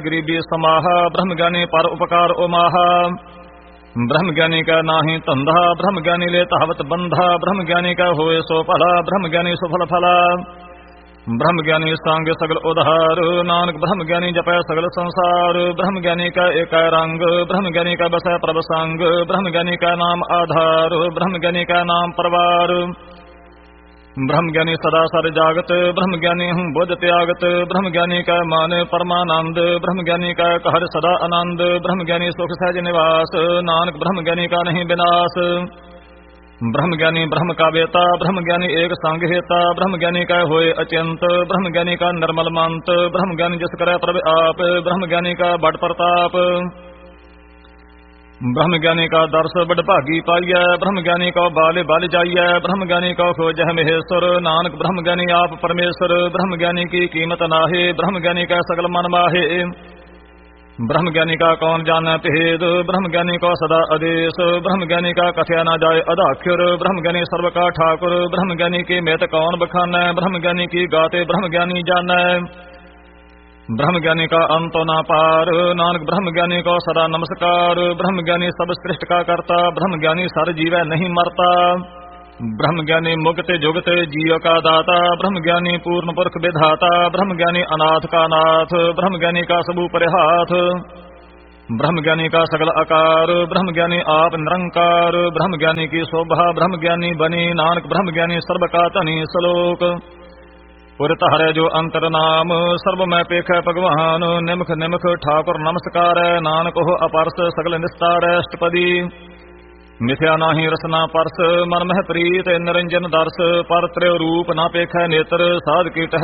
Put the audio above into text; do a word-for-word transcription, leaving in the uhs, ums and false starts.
गरीबी समाहा ब्रह्म ज्ञानी पर उपकार उमाहा। ब्रह्म ज्ञानी का नाही धंधा ब्रह्म ज्ञानी ले तावत बंधा। ब्रह्म ज्ञानी का होए सो भला ब्रह्म ज्ञानी सुफल फला। ब्रह्म ज्ञानी सांग सगल उधार नानक ब्रह्म ज्ञानी जपै सगल संसार। ब्रह्म ज्ञानी का एक रंग ब्रह्म ज्ञानी का बसै प्रभ संग। ब्रह्म ज्ञानी का नाम आधार ब्रह्म ज्ञानी का नाम परवार। ब्रह्म ज्ञानी सदा सर जागत ब्रह्म ज्ञानी हूँ बुद्ध त्यागत। ब्रह्म ज्ञानी का मान परमानंद ब्रह्म ज्ञानी का कहर सदा आनंद। ब्रह्म ज्ञानी सुख सहज निवास नानक ब्रह्म ज्ञानी का नहीं विनाश। ब्रह्म ज्ञानी ब्रह्म का बेता ब्रह्म ज्ञानी एक संग हेता। ब्रह्म ज्ञानी का होए अचिंत ब्रह्म ज्ञानी का निर्मल मंत। ब्रह्म ज्ञानी जिस करे प्रभ आप ब्रह्म ज्ञानी का बड़ प्रताप। ब्रह्म ज्ञानी का दर्श बड़ भागी पाइय ब्रह्म ज्ञानी का बाले बाल जाइय। ब्रह्म ज्ञानी का खोजह महेश्वर नानक ब्रह्म ज्ञानी आप परमेश्वर। ब्रह्म ज्ञानी की कीमत नाहे ब्रह्म ज्ञानी का सगल मन माहे। ब्रह्म ज्ञानी का कौन जाने भेद ब्रह्म ज्ञानी का सदा आदेश। ब्रह्म ज्ञानी का कथया न जाए अदाख्यर ब्रह्म ज्ञानी सर्व का ठाकुर। ब्रह्म ज्ञानी के मेत कौन बखान ब्रह्म ज्ञानी की गाते ब्रह्म ज्ञानी जाने। ब्रह्म ज्ञानी का अंत ना पार नानक ब्रह्म ज्ञानी को सदा नमस्कार। ब्रह्म ज्ञानी सब सृष्टि का करता ब्रह्म ज्ञानी सर जीवै नहीं मरता। ब्रह्म ज्ञानी मुक्त जुगत जीव का दाता ब्रह्म ज्ञानी पूर्ण पुरख विधाता। ब्रह्म ज्ञानी अनाथ का नाथ ब्रह्म ज्ञानी का सबू परे हाथ। ब्रह्म ज्ञानी का सगल आकार ब्रह्म ज्ञानी आप निरंकार। ब्रह्म ज्ञानी की शोभा ब्रह्म ज्ञानी बनी नानक ब्रह्म ज्ञानी सर्व का धनी सलोक। पुरत हरे जो अंतर नाम सर्व मैं पेख भगवान। निमख निमख ठाकुर नमस्कार नानक हो अपरस सगल निस्तार अष्टपदी। मिथ्या नाही रसना परस मन मह प्रीत निरंजन दर्श पर त्रय रूप ना पेख नेत्र साध कीट